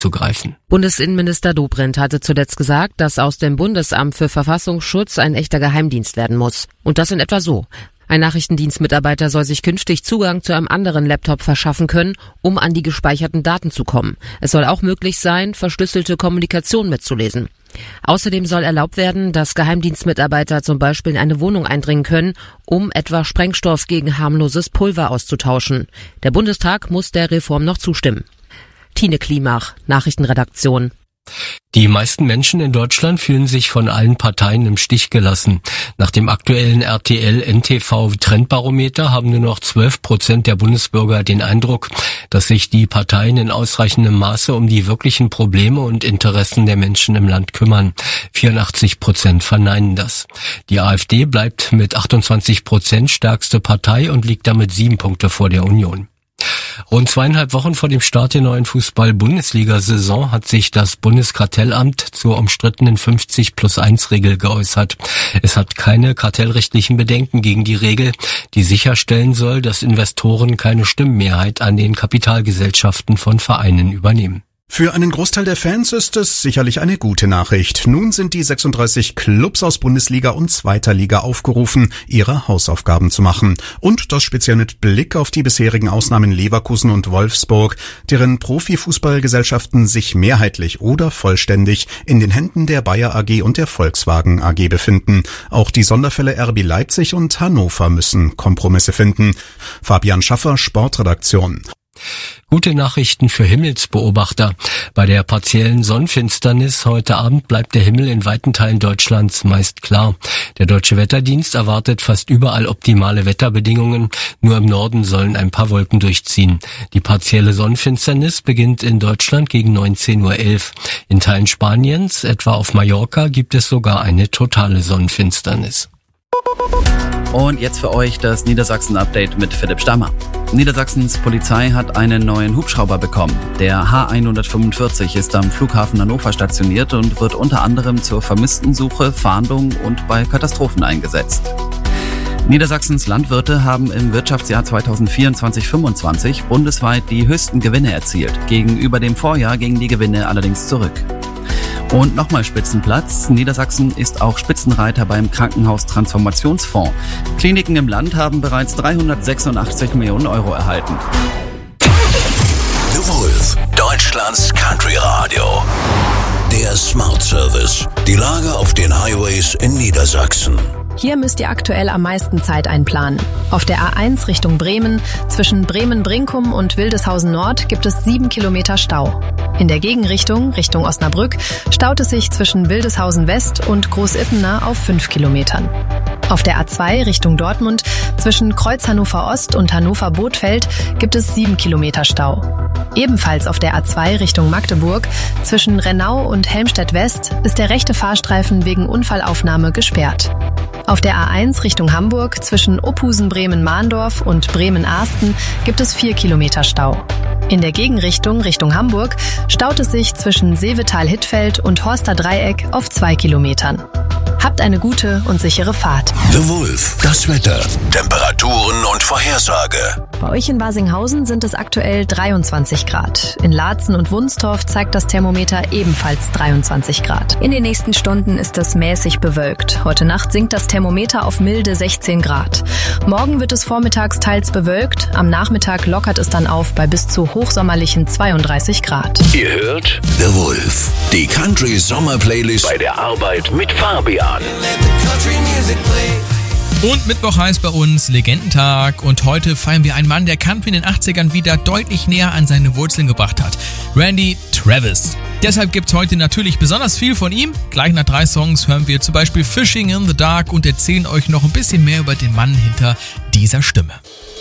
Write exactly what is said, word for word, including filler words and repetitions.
zugreifen. Bundesinnenminister Dobrindt hatte zuletzt gesagt, dass aus dem Bundesamt für Verfassungsschutz ein echter Geheimdienst werden muss. Und das in etwa so. Ein Nachrichtendienstmitarbeiter soll sich künftig Zugang zu einem anderen Laptop verschaffen können, um an die gespeicherten Daten zu kommen. Es soll auch möglich sein, verschlüsselte Kommunikation mitzulesen. Außerdem soll erlaubt werden, dass Geheimdienstmitarbeiter zum Beispiel in eine Wohnung eindringen können, um etwa Sprengstoff gegen harmloses Pulver auszutauschen. Der Bundestag muss der Reform noch zustimmen. Tine Klimach, Nachrichtenredaktion. Die meisten Menschen in Deutschland fühlen sich von allen Parteien im Stich gelassen. Nach dem aktuellen R T L-N T V-Trendbarometer haben nur noch zwölf Prozent der Bundesbürger den Eindruck, dass sich die Parteien in ausreichendem Maße um die wirklichen Probleme und Interessen der Menschen im Land kümmern. vierundachtzig Prozent verneinen das. Die AfD bleibt mit achtundzwanzig Prozent stärkste Partei und liegt damit sieben Punkte vor der Union. Rund zweieinhalb Wochen vor dem Start der neuen Fußball-Bundesliga-Saison hat sich das Bundeskartellamt zur umstrittenen fünfzig plus eins Regel geäußert. Es hat keine kartellrechtlichen Bedenken gegen die Regel, die sicherstellen soll, dass Investoren keine Stimmenmehrheit an den Kapitalgesellschaften von Vereinen übernehmen. Für einen Großteil der Fans ist es sicherlich eine gute Nachricht. Nun sind die sechsunddreißig Clubs aus Bundesliga und zweiter Liga aufgerufen, ihre Hausaufgaben zu machen. Und das speziell mit Blick auf die bisherigen Ausnahmen Leverkusen und Wolfsburg, deren Profifußballgesellschaften sich mehrheitlich oder vollständig in den Händen der Bayer A G und der Volkswagen A G befinden. Auch die Sonderfälle R B Leipzig und Hannover müssen Kompromisse finden. Fabian Schaffer, Sportredaktion. Gute Nachrichten für Himmelsbeobachter. Bei der partiellen Sonnenfinsternis heute Abend bleibt der Himmel in weiten Teilen Deutschlands meist klar. Der Deutsche Wetterdienst erwartet fast überall optimale Wetterbedingungen. Nur im Norden sollen ein paar Wolken durchziehen. Die partielle Sonnenfinsternis beginnt in Deutschland gegen neunzehn Uhr elf. In Teilen Spaniens, etwa auf Mallorca, gibt es sogar eine totale Sonnenfinsternis. Und jetzt für euch das Niedersachsen-Update mit Philipp Stammer. Niedersachsens Polizei hat einen neuen Hubschrauber bekommen. Der H hundertfünfundvierzig ist am Flughafen Hannover stationiert und wird unter anderem zur Vermisstensuche, Fahndung und bei Katastrophen eingesetzt. Niedersachsens Landwirte haben im Wirtschaftsjahr zweitausendvierundzwanzig fünfundzwanzig bundesweit die höchsten Gewinne erzielt. Gegenüber dem Vorjahr gingen die Gewinne allerdings zurück. Und nochmal Spitzenplatz. Niedersachsen ist auch Spitzenreiter beim Krankenhaustransformationsfonds. Kliniken im Land haben bereits dreihundertsechsundachtzig Millionen Euro erhalten. The Wolf, Deutschlands Country Radio. Der Smart Service. Die Lage auf den Highways in Niedersachsen. Hier müsst ihr aktuell am meisten Zeit einplanen. Auf der A eins Richtung Bremen, zwischen Bremen-Brinkum und Wildeshausen Nord gibt es sieben Kilometer Stau. In der Gegenrichtung, Richtung Osnabrück, staut es sich zwischen Wildeshausen West und Großippener auf fünf Kilometern. Auf der A zwei Richtung Dortmund, zwischen Kreuz Hannover Ost und Hannover Bothfeld gibt es sieben Kilometer Stau. Ebenfalls auf der A zwei Richtung Magdeburg, zwischen Rennau und Helmstedt West, ist der rechte Fahrstreifen wegen Unfallaufnahme gesperrt. Auf der A eins Richtung Hamburg, zwischen Opusen-Bremen-Mahndorf und Bremen-Ahsten, gibt es vier Kilometer Stau. In der Gegenrichtung Richtung Hamburg staut es sich zwischen Seevetal-Hittfeld und Horster Dreieck auf zwei Kilometern. Habt eine gute und sichere Fahrt. The Wolf, das Wetter, Temperaturen und Vorhersage. Bei euch in Basinghausen sind es aktuell dreiundzwanzig Grad. In Laatzen und Wunstorf zeigt das Thermometer ebenfalls dreiundzwanzig Grad. In den nächsten Stunden ist es mäßig bewölkt. Heute Nacht sinkt das Thermometer auf milde sechzehn Grad. Morgen wird es vormittags teils bewölkt. Am Nachmittag lockert es dann auf bei bis zu hochsommerlichen zweiunddreißig Grad. Ihr hört The Wolf, die Country Sommer Playlist bei der Arbeit mit Fabian. Und Mittwoch heißt bei uns Legendentag und heute feiern wir einen Mann, der Country in den achtzigern wieder deutlich näher an seine Wurzeln gebracht hat. Randy Travis. Deshalb gibt's heute natürlich besonders viel von ihm. Gleich nach drei Songs hören wir zum Beispiel Fishing in the Dark und erzählen euch noch ein bisschen mehr über den Mann hinter dieser Stimme.